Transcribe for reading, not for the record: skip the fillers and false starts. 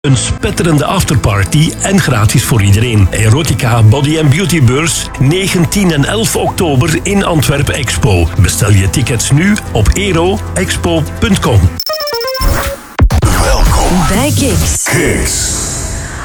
Een spetterende afterparty en gratis voor iedereen. Erotica Body and Beauty Beurs, 9, 10 en 11 oktober in Antwerpen Expo. Bestel je tickets nu op eroexpo.com. Welkom bij Kicks.